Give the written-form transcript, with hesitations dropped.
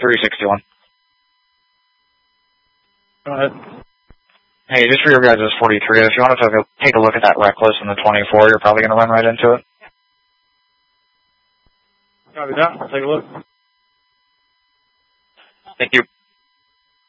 361. Go ahead. Hey, just for your guys' 43, if you want to take a look at that reckless in the 24, you're probably going to run right into it. Copy that. I'll take a look. Thank you.